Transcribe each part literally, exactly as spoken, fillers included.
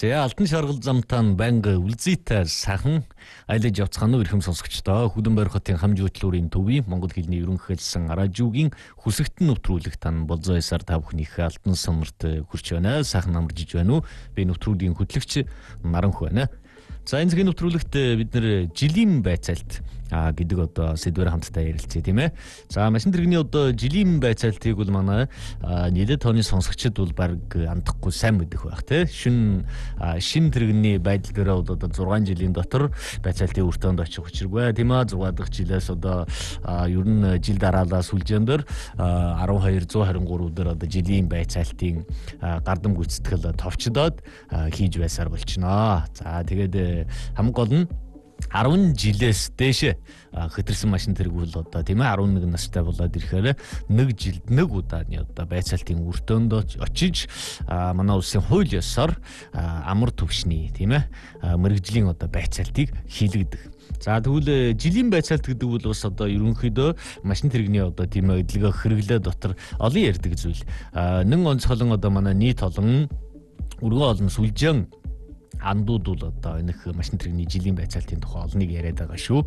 За алтан шаргал замтан банга үлзийтэй сайхан аялаж явцгаано эрхэм сонсогчдоо Хүлэнбайр хотын хамжуутлуурын төвийн Монгол хэлний ерөнхий хэлсэн Аражуугийн хүсэгтэн нэвтрүүлэг тань болзоо ясаар та бүхнийхээ алтан сонорт хүрч байна. Сайхан амаржиж байна уу? Би нэвтрүүлгийн хөтлөгч Наранх байна. За энэ зөвхөн нэвтрүүлэгт бид нэр жилийн байцаалт а гэдэг одоо сэдвээр хамтдаа ярилцъя тийм ээ. За машин тэрэгний одоо жилийн байцаалтыг бол манай нийлээд тооны сонсогчид бол баг андахгүй сайн мэдэх байх тийм. Шин шин тэрэгний байдал дээр одоо зургаан жилийн дотор байцаалтын үр тоонд очих учиргүй тийм ээ. зургаа дахь жилээс одоо ер нь жил дараалал сүлжээн дээр арван хоёр зуун харин гурав дээр одоо жилийн байцаалтын гардам гүйцэтгэл товчдоод хийж байсаар болчихноо. За тэгээд хамгийн гол нь арван жилээс дээш хэтэрсэн машин тэрэг бол одоо тийм ээ арван нэг настай болоод ирэхээр нэг жилд нэг удааны одоо байцаалтын үр тоонд очиж манай улсын хууль ёсоор амар төвшний тийм ээ мэрэгжлийн одоо байцаалтыг хийлгдэг. За тэгвэл жилийн байцаалт гэдэг бол бас одоо ерөнхийдөө машин тэрэгний одоо тийм ээ эдлэгээ хэрэглээ дотор олон ярьдаг зүйл. Нэн онцгойлон одоо манай нийт олон өргөн олон сүлжээн андууд бол одоо энэ машин тэрэгний жилийн байцаалтын тухай олныг яриад байгаа шүү.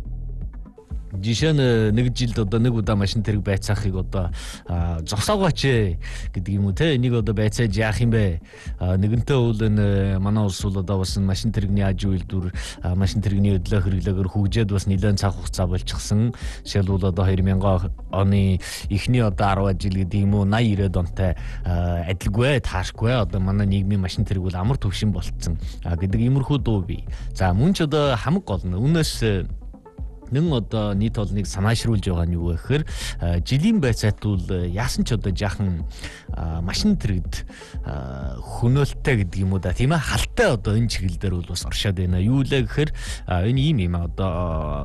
Жишээ нь нэг жилд одоо нэг удаа машин тэрэг байцаахыг одоо зогсоогооч гэдэг юм уу те энийг одоо байцааж яах юм бэ? Нэгэнтээ бол энэ манай улс бол одоо бас машин тэрэгний аж үйлдвэр машин тэрэгний өдлөө хэрэглээгээр хөгжөөд бас нэлээд цаг хугацаа болчихсон. Жишээлбэл одоо две тысячи оны эхний одоо десять жил гэдэг юм уу eighty90-ад онтой адилгүй таашгүй одоо манай нийгмийн машин тэрэг бол амар төвшин болцсон гэдэг иймэрхүү дуу бий. За мөн ч одоо хамаг гол нь үнээс нэн одоо нийт олныг санаашруулж байгаа нь юу вэ гэхээр жилийн байцаалт бол яасан ч одоо жаахан машин тэрэгд хөнөөлттэй гэдэг юм уу да тийм ээ халтай одоо энэ чиглэл дээр бол бас оршоод байна. Юу лээ гэхээр энэ ийм юм одоо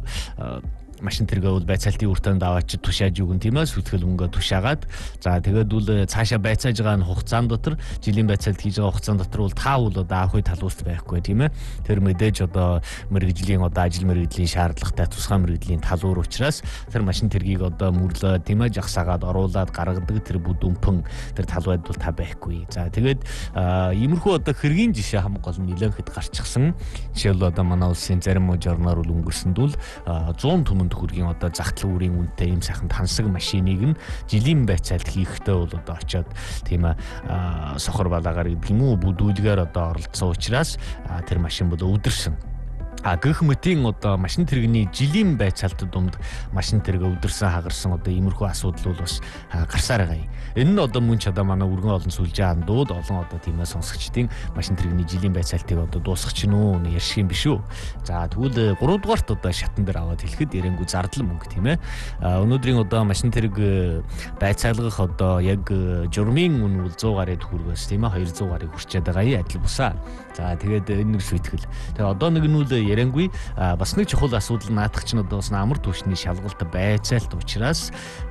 машин тэргээ бол байцаалтын үр тоонд аваач тушааж өгөн тийм ээ сүтгэл мөнгө тушаагаад за тэгээд бол цаашаа байцааж байгаа нь хугацаан дотор жилийн байцаалт хийж байгаа хугацаан дотор бол та бол одоо авах үе талуулт байхгүй тийм ээ тэр мэдээж одоо мэрэгжлийн одоо ажил мэрэгжлийн шаардлагатай тусгай мэрэгжлийн талуур учраас тэр машин тэргийг одоо мөрлөө тийм ээ жагсаагаад оруулаад гаргадаг тэр бүдүнпэн тэр талбайд бол та байхгүй. За тэгээд иймэрхүү одоо хэргийн жишээ хамаг гол нэлээхэд гарчихсан. Жишээл одоо манай улсын зарим журнаар бол өнгөрсөнд бол one hundred төгрөгийн одоо захтлын үрийн үнэтэй ийм сайхан тансаг машиныг нь жилийн байцаалт хийхдээ бол одоо очиод тийм ээ сохор балаагаар гэдэг юм уу бүдүүлгээр одоо оролцсон учраас тэр машин бол өвдөрсөн. А гэх мэтийн одоо машин тэрэгний жилийн байцаалтад дунд машин тэрэг өвдөрсөн хагарсан одоо иймэрхүү асуудал бол бас гарсаар байгаа юм. Энэ нь одоо мөн ч одоо манай өргөн олон сүлжээ андууд олон одоо тийм ээ сонсогчдын машин тэрэгний жилийн байцаалтыг одоо дуусгах чинь үү ярьшиг юм биш үү. За тэгвэл гурав дугаарт одоо шатан дээр аваад хэлэхэд ярэнгүй зардал мөнгө тийм ээ. Өнөөдрийн одоо машин тэрэг байцаалгах одоо яг журмын үн бол one hundred гаруй төгрөгөөс тийм ээ two hundred гаруй хүрчээд байгаа юм адил бусаа. За тэгээд энэ нэг шийтгэл. Тэгээ одоо нэг нь үл ярэнгүй бас нэг чухал асуудал наадах чинь одоо бас амар түвшний шалгалт байцаалт учраас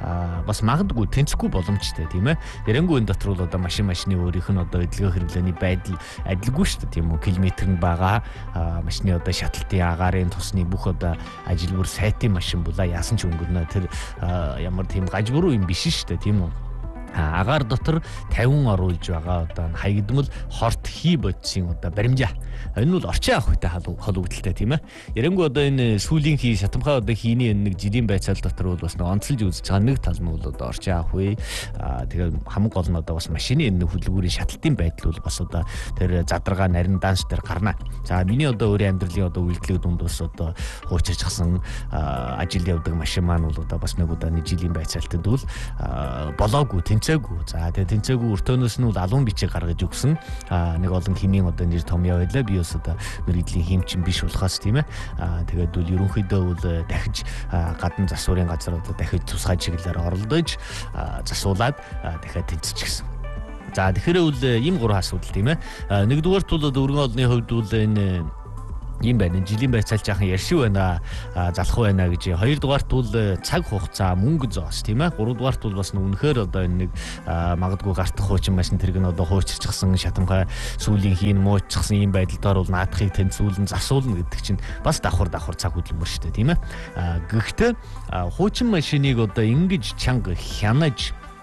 бас магадгүй тэнцэхгүй боломжтой тийм ээ. Ярэнгүй энэ дотор бол одоо машин машины өөрийнх нь одоо эдлэгээ хэрэглээний байдал адилгүй шүү дээ тийм үү. Километр нь бага машины одоо шаталтын агаарын тусны бүх одоо ажилбар сайтын машин була яасан ч өнгөрнө тэр ямар тийм гажбуруу юм биш шүү дээ тийм үү. Агаар дотор fifty оруулж байгаа одоо хаягдмал хорт хий бодисын одоо баримжаа. Энэ бол орчин авах үедээ хол үүдэлтэй тийм ээ. Ярэнгүй одоо энэ сүүлийн хий шатамхай одоо хийний нэг жилийн байцаал дотор бол бас нэг онцлж үзэж байгаа нэг тал нь бол одоо орчин авах үе. Аа тэгээд хамгийн гол нь одоо бас машины энэ хөдөлгүүрийн шаталтын байдал бол бас одоо тэр задаргаа нарийн данс дээр гарна. За миний одоо өөрийн амьдралын одоо үйлдэлүүд дунд бас одоо хуучирч гасан ажил явдаг машин маань бол одоо бас нэг удаа нэг жилийн байцаалтад бол болоогүй тэнцээгүй. За тэгээ тэнцээгүй өртөөнөөс нь бол алуун бичиг гаргаж өгсөн. Аа нэг олон хинийн одоо нэр том явуулаа. Би бас одоо мэрэгжлийн хэмчин биш болохоос тийм ээ. Аа тэгээд бол ерөнхийдөө бол дахиж гадна засварын газар одоо дахиж тусгай чиглэлээр оролдож засуулаад дахиад тэнцчихсэн. За тэгэхээр бол ийм гурван асуудал тийм ээ. Нэгдүгээрт бол өргөн олонны хувьд бол энэ ийм байна. Жилийн байцаалт жаахан яршиг байна. Залах байна гэж. Хоёрдугаарт бол цаг хугацаа мөнгө зоос тийм ээ. Гуравдугаарт бол бас үнэхээр одоо нэг магадгүй гартах хуучин машин тэрэг нь одоо хуучирчсан шатамхай сүүлийн хийн муучсан ийм байдалдаар бол наадахыг тэнцүүлэн засуулна гэдэг чинь бас давхар давхар цаг хөдөлмөр шүү дээ тийм ээ. Гэхдээ хуучин машиныг одоо ингэж чанга хянаж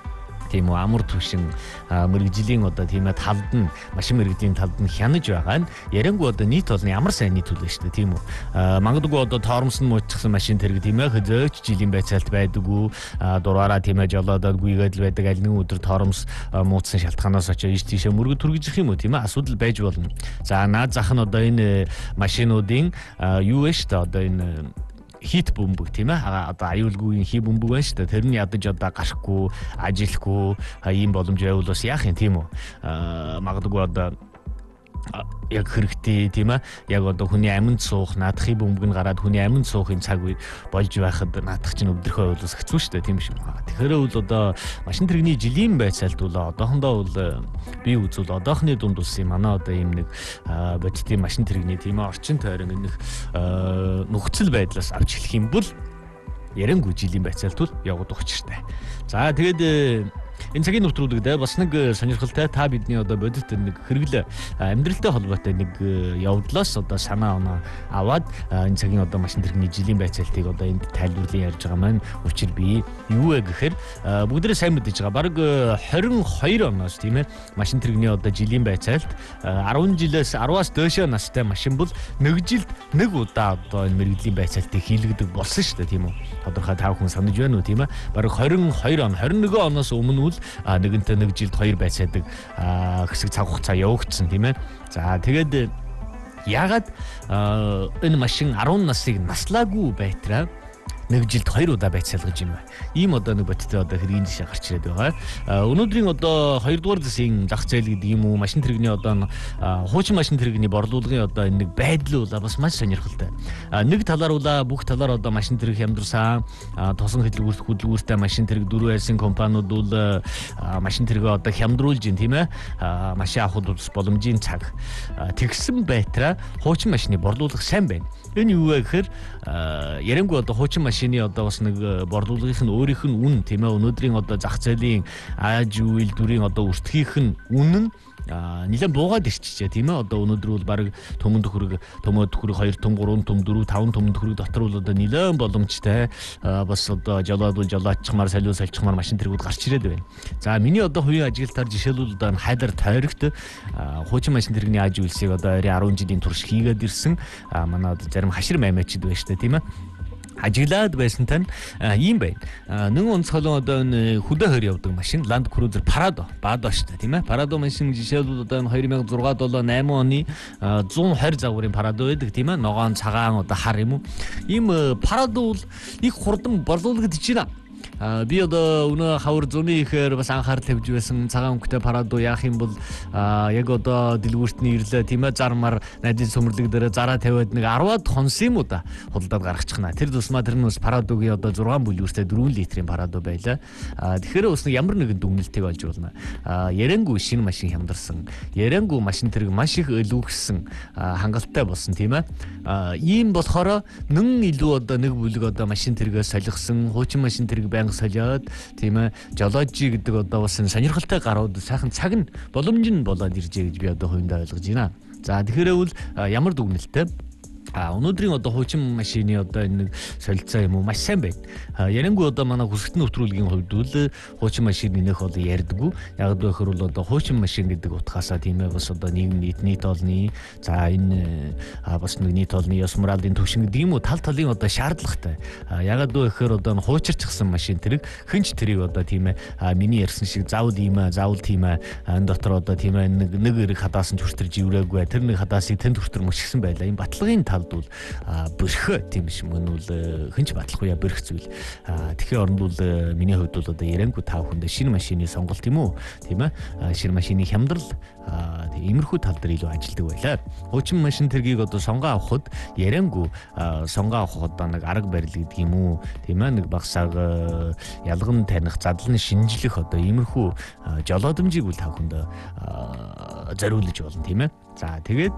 тийм үү амар түвшин мэрэгжлийн одоо тийм ээ талд нь машин мэрэгжлийн талд нь хянаж байгаа нь яриангуй одоо нийт олон ямар сайн нийт үл шүү дээ тийм үү магадгүй одоо тоормс нь муучсан машин тэрэг тийм ээ хözөөч жилийн байцаалт байдаггүй дураараа тийм ээ жолоодод гүйгээд л байдаг аль нэгэн өдөр тоормс муучсан шалтгаанаас очиж ийш тийшээ мөргөд түргэж юм уу тийм ээ асуудал байж болно. За наад зах нь одоо энэ машинуудын юу вэ шүү дээ одоо энэ хит бөмбөг тийм ээ одоо аюулгүйн хий бөмбөг байна шүү дээ тэрний ядаж одоо гарахгүй ажилахгүй ийм боломж байвал бас яах юм тийм үү магадгүй одоо яг хэрэгтэй тийм ээ яг одоо хүний аминд суух наадахын бөмбөг нь гараад хүний аминд суухын цаг үе болж байхад наадах чинь өвдрөхөө бол хэцүү шүү дээ тийм шүү. Тэгэхээр бол одоо машин тэрэгний жилийн байцаалт бол одоохондоо бол би үзвэл одоохны дунд улсын манай одоо ийм нэг бодитын машин тэрэгний тийм ээ орчин тойрон нэг нөхцөл байдлаас авч хэлэх юм бол яриангуй жилийн байцаалт бол явагдах учиртай. За тэгээд энэ цагийн нөтрүүлэгдээ бас нэг сонирхолтой та бидний одоо бодит нэг хэрэглээ амьдралтай холбоотой нэг явдлаас одоо санаа оноо аваад энэ цагийн одоо машин тэрэгний жилийн байцаалтыг одоо энд тайлбарлан ярьж байгаа маань учир би юу вэ гэхээр бүгдээ сайн мэдэж байгаа баг двадцать two оноос тийм ээ машин тэрэгний одоо жилийн байцаалт ten жилээс ten-аас дөөшөө настай машин бол нэг жилд нэг удаа одоо энэ мэрэгжлийн байцаалтыг хийлгдэг болсон шүү дээ тийм үү тодорхой тав хүн санаж байна уу тийм ээ баг twenty-two он twenty-one оноос өмнө нэгэнтээ нэг жилд хоёр байцаадаг хэсэг цаг хугацаа явагдсан тийм ээ. За тэгээд яагаад энэ машин ten насыг наслаагүй байтраа нэг жилд хоёр удаа байцаалгаж юм байна. Ийм одоо нэг бодиттой одоо хэргийн жишээ гарч ирээд байгаа. Өнөөдрийн одоо хоёрдугаар засгийн зах зээл гэдэг юм уу машин тэрэгний одоо хуучин машин тэрэгний борлуулгын одоо нэг байдал бол бас маш сонирхолтой. Нэг талаар ула бүх талаар одоо машин тэрэг хямдарсан тосон хөдөлгөөрт хөдөлгөөртэй машин тэрэг дөрвөн айлсын компаниуд бол машин тэрэгээ одоо хямдруулж байна тийм ээ. Машин авахд боломжийн цаг тэгсэн байтраа хуучин машины борлуулга сайн байна. Энэ юу вэ гэхээр яриангуй одоо хуучин машины одоо бас нэг борлуулгын нь өөрийнх нь үн тийм ээ өнөөдрийн одоо зах зээлийн ааж үйлдвэрийн одоо өртгийнх нь үнэн нэлээд буугаад ирчихжээ тийм ээ одоо өнөөдөр бол баг төмөн төхөрөг төмөө төхөрөг two том three том four five том төхөрөг дотор бол одоо нэлээд боломжтой бас одоо жолоод бол жолоодчмаар солио соличмаар машин тэргүүд гарч ирээд байна. За миний одоо хувийн ажиглалтаар жишээлбэл одоо хайдар тойрогт хуучин машин тэрэгний ааж үйлсийг одоо ten жилийн турш хийгээд ирсэн манай одоо зарим хашир маймаачд байна шүү дээ тийм ээ ажиглаад байсан тань ийм байна. Нэг онцгой одоо энэ хөдөө хойр явдаг машин Land Cruiser Prado Prado шүү дээ тийм ээ. Prado машин жишээлбэл одоо twenty oh six seven eight оны one twenty загварын Prado байдаг тийм ээ. Ногоон цагаан одоо хар юм уу. Ийм Prado бол их хурдан борлуулагдаж байна. Би одоо өнөө хавар зуны ихээр бас анхаарал тавьж байсан цагаан өнгөтэй Prado яах юм бол яг одоо дэлгүүртний ирлээ тийм ээ зармаар найдын сүмэрлэг дээр зараа тавиад нэг ten хонс юм уу да худалдаад гаргачихна. Тэр тусмаа тэр нь бас Pradoгийн одоо six бүлгүүртэй four литрийн Prado байлаа. Тэгэхээр бас ямар нэгэн дүгнэлтийг олж болно. Яриангуй шинэ машин хямдарсан, яриангуй машин тэрэг маш их өлөвгсөн хангалттай болсон тийм ээ. Ийм болохоор нэн илүү одоо нэг бүлэг одоо машин тэргээ солихсон, хуучин машин тэрэг байнга солиод тийм ээ жолоожи гэдэг одоо бас сонирхолтой гарууд сайхан цаг нь боломж нь болоод иржээ гэж би одоо хувьдаа ойлгож байна. За тэгэхээр бол ямар дүгнэлттэй А өнөөдрийн одоо хуучин машины одоо энэ нэг солилцоо юм уу маш сайн байна. Ярингуй одоо манай хүсэгтэн нэвтрүүлгийн хувьд бол хуучин машины нөх бол ярьдаггүй. Яг гэхээр бол одоо хуучин машин гэдэг утгаасаа тийм ээ бас одоо нийгэм нийт нийт олны за энэ бас нэг нийт олны ёс моралын төвшин гэдэг юм уу тал талын одоо шаардлагатай. Яг гэхээр одоо хуучирчсан машин тэрэг хинч тэрийг одоо тийм ээ миний ярьсан шиг заавал ийм ээ заавал тийм ээ энэ дотор одоо тийм ээ нэг нэг эрэг хадаас нь хүртэрж иврээгүй тэр нэг хадаасыг тэнд хүртэр мөчгсөн байлаа. Энэ батлагын бол бөрхөө тийм биш мөн бол хинч батлахгүй бөрх зүйл. Тэгэхээр оронд бол миний хувьд бол одоо ярингуй тав хүндээ шинэ машины сонголт юм уу тийм ээ шинэ машины хямдрал иймэрхүү тал дээр илүү ажилдаг байлаа. Хуучин машин тэргийг одоо сонгоо авахд ярингуй сонгоо авах одоо нэг арга барил гэдэг юм уу тийм ээ нэг багсааг ялган таних задлан шинжлэх одоо иймэрхүү жолоодомжийг үл тав хүндээ зориулж болно тийм ээ. За тэгээд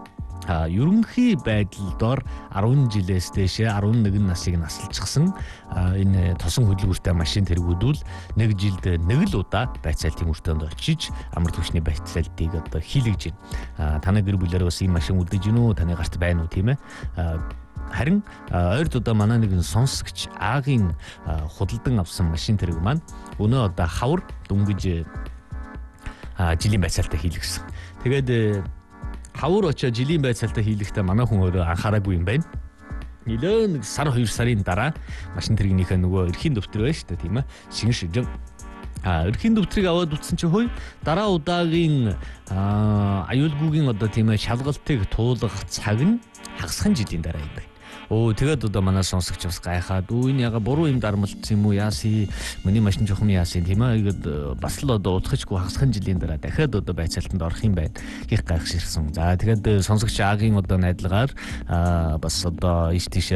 А ерөнхий байдлаар ten жилээс дээшээ eleven насыг насалчихсан энэ тосон хөдөлгөөртэй машин тэргүүд бол нэг жилд нэг л удаа байцаалтын үртэнд очиж амар түвшний байцаалтыг одоо хийлгэж байна. Таны гэр бүлээр бас ийм машин үлдэж гинүү таны гарт байна уу тийм ээ. Харин ойрд одоо манай нэгэн сонсогч Агийн худалдан авсан машин тэрэг маань өнөө одоо хавар дөнгөж жилийн байцаалтаа хийлгэсэн. Тэгээд хавар очоо жилийн байцаалтаа хийлгэхдээ манай хүн өөрөө анхаараагүй юм байна. Нилээ нэг сар хоёр сарын дараа машин тэрэгнийхээ нөгөө эрхийн дэвтэр байна шүү дээ, тийм ээ. Шинэ шижин а эрхийн дэвтрийг аваад утсан чи хөөе дараа удаагийн аюулгүйгийн одоо тийм ээ шалгалтыг туулах цаг нь хагасхан жилийн дараа юм байна. Оо тэгээд одоо манай сонсогч бас гайхаад үе нь яга буруу юм дармалцсан юм уу яаси миний машин жоохон яаси тийм ээ ихэд бас л одоо удахчгүй хагасхан жилийн дараа дахиад одоо байцаалтанд орох юм байна их гайхширсан. За тэгээд сонсогч Агийн одоо найдлагаар бас одоо ийш тийш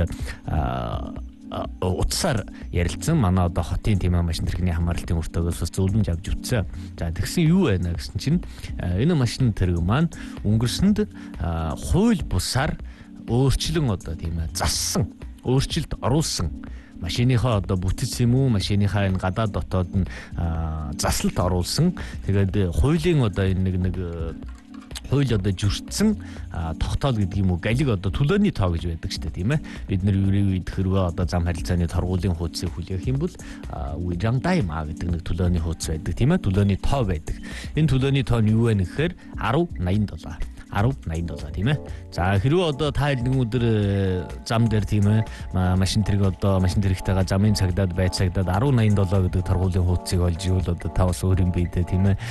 утсаар ярилцсан манай одоо хотын тийм ээ машин тэрэгний хамгаалалтын өртөөгөөс бас зөвлөмж авч үтсэн. За тэгсэн юу байна гэсэн чинь энэ машин тэрэг маань өнгөрсөнд хууль бусаар өөрчлөн одоо тийм ээ зассан өөрчлөлт оруулсан машиныхаа одоо бүтэц юм уу машиныхаа энэ гадаад дотоод нь заслалт оруулсан. Тэгээд хуулийн одоо энэ нэг нэг хууль одоо жүрчсэн тогтоол гэдэг юм уу галиг одоо төлөөний тоо гэж байдаг ч тийм ээ. Бид нар юурийн үед хэрвээ одоо зам харилцааны торгуулийн хуудсыг хүлээх юм бол уйжандай маа гэдэг нэг төлөөний хуудас байдаг тийм ээ. Төлөөний тоо байдаг. Энэ төлөөний тоо нь юу вэ гэхээр арав найман доллар. арав найман доллар тийм ээ. За хэрвээ одоо та нэг өдөр зам дээр тийм ээ машин тэрэг одоо машин тэрэгтэйгээ замын цагдаад байцагдаад арав найман доллар гэдэг торгуулийн хуудсыг олж ивэл одоо та бас өөр юм бийдэ тийм ээ.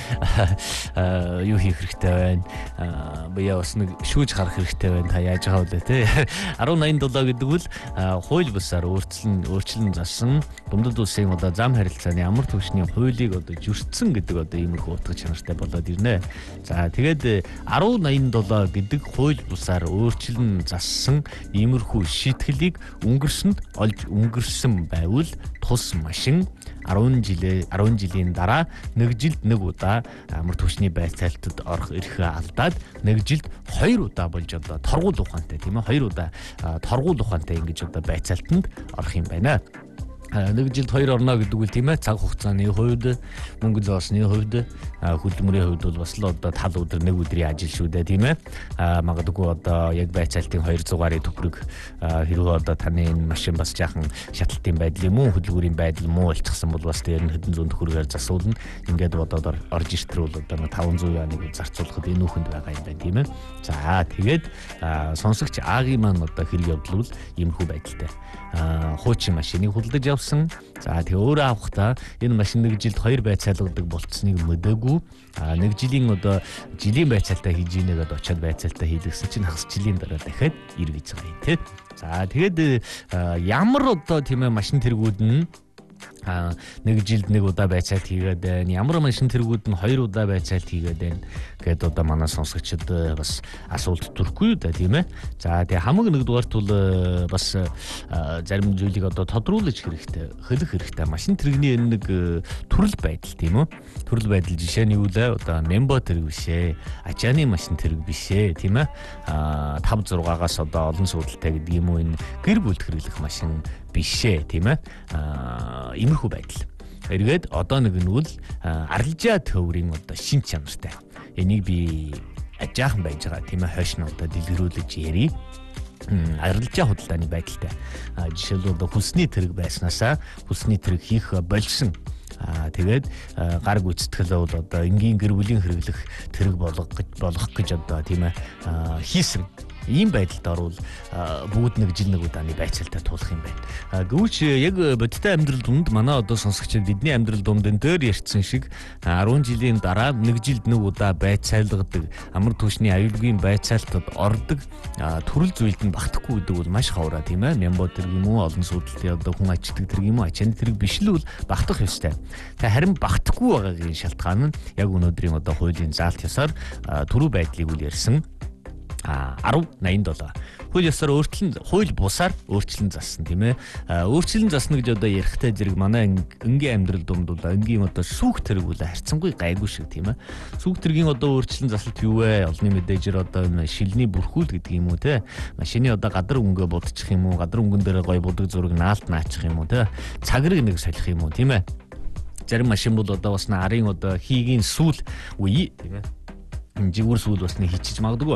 Юу хийх хэрэгтэй байна? Бая бас нэг шүүж гарах хэрэгтэй байна. Та яаж байгаа вэ те? арав найман доллар гэдэг бол хууль бусаар өөрчлөн өөрчлөн зассан Дундад улсын одоо зам харилцааны амар түвшний хуулийг одоо жүрчсэн гэдэг одоо иймэрхүү утга чанартай болоод ирнэ. За тэгээд арав найман доллар гэдэг хууль бусаар өөрчлөн зассан иймэрхүү шийтгэлийг өнгөрсөнд олж өнгөрсөн байвал тус машин арван жилээ арван жилийн дараа нэг жилд нэг удаа амар түвшний байцаалтад орох эрхээ алдаад нэг жилд хоёр удаа болж одоо торгуул ухаантай тийм ээ хоёр удаа торгуул ухаантай ингэж одоо байцаалтанд орох юм байна. Нэг жилд хоёр орно гэдэг үл тийм ээ цаг хугацааны хувьд мөнгө зоосны хувьд хөдөлмөрийн хувьд бол бас л одоо тал өдөр нэг өдрийн ажил шүү дээ тийм ээ магадгүй одоо яг байцаалтын двухсот гаруй төгрөг хэрвээ одоо таны энэ машин бас жаахан шаталтын байдал юм уу хөдөлгүүрийн байдал муу болчихсон бол бас тэр нь хэдэн зуун төгрөгээр засуулна ингээд бодоод орж иртэр бол одоо таван зуун яаныг зарцуулахад энэ үхэнд байгаа юм байна тийм ээ. За тэгээд сонсогч Агийн маань одоо хэрэг явдал бол иймэрхүү байдалтай хуучин машиныг худалдаж авсан. За тэгээ өөрөө авахдаа энэ машин нэг жилд хоёр байцаалгадаг болцсныг мэдээгүй. А нэг жилийн одоо жилийн байцаалтаа хийжийнэгээд очиад байцаалтаа хийлгэсэн чинь хагас жилийн дараа дахиад ирвэж байгаа юм тий. За тэгээд ямар одоо тийм ээ машин тэргүүд нь нэг жилд нэг удаа байцаалт хийгээд байна. Ямар машин тэргүүд нь хоёр удаа байцаалт хийгээд байна гэдэг одоо манай сонсогчид бас асуулт төрөхгүй да тийм ээ. За тэгээ хамаг нэгдүгээрт бол бас зарим зүйлийг одоо тодруулж хэрэгтэй, хэлэх хэрэгтэй. Машин тэрэгний нэг төрөл байдал тийм үү? Төрөл байдал жишээ нь юу вэ? Одоо мембо тэрэг биш ээ. Ачааны машин тэрэг биш ээ, тийм ээ. А таван зургаагаас одоо олон суудалтай гэдэг юм уу энэ гэр бүлд хэрэглэх машин биш ээ, тийм ээ. А иймэрхүү байдал. Эргээд одоо нэг нь үл арилжаа төврийн одоо шин чанартай. Энийг би ажаахан байж байгаа тийм ээ хойш нь одоо дэлгэрүүлж ярий. Арилжаа худалдааны байдалтай. Жишээлбэл одоо хүнсний тэрэг байснаасаа хүнсний тэрэг хийх болсон. Аа тэгээд гар гүйцэтгэл бол одоо энгийн гэр бүлийн хэрэглэх тэрэг болгох гэж болгох гэж одоо тийм ээ хийсэн. Ийм байдалд орвол бүгд нэг жил нэг удааны байцаалтаа туулах юм байна. Гэвч яг бодиттой амьдрал дунд манай одоо сонсогчид бидний амьдрал дунд энэ дээр ярьсан шиг арван жилийн дараа нэг жилд нэг удаа байцаалгадаг амар түвшний аюулгүйн байцаалтад ордог төрөл зүйлд нь багтахгүй гэдэг бол маш ховроо тийм ээ. Мембо тэрэг юм уу олон суудалтай одоо хүн ачдаг тэрэг юм уу ачааны тэрэг биш л бол багтах ёстой. Та харин багтахгүй байгаагийн шалтгаан нь яг өнөөдрийн одоо хуулийн заалт ёсоор түрүү байдлыг үл ярьсан арав найман доллар. Хууль ёсоор өөрчлөн хууль бусаар өөрчлөн зассан тийм ээ. Өөрчлөн засна гэж одоо ярихтай зэрэг манай энгийн амьдрал дунд бол энгийн одоо сүх тэрэг үл харьцангуй гайгүй шиг тийм ээ. Сүх тэрэгийн одоо өөрчлөн засалт юу вэ? Олонний мэдээжэр одоо энэ шилний бүрхүүл гэдэг юм уу те. Машины одоо гадар өнгөө будчих юм уу? Гадар өнгөн дээр гой будаг зураг наалт наачих юм уу те. Цагрыг нэг солих юм уу тийм ээ. Зарим машин бол одоо бас нарын одоо хийгийн сүүл үе тийм ээ. Жигүүр сүүл басны хийчих магадгүй.